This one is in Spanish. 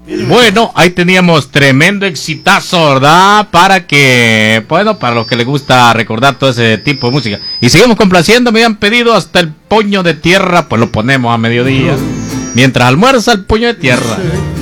Bueno, ahí teníamos tremendo exitazo, ¿verdad? Para que, bueno, para los que les gusta recordar todo ese tipo de música. Y seguimos complaciendo, me habían pedido hasta el puño de tierra, pues lo ponemos a mediodía. Mientras almuerza el puño de tierra.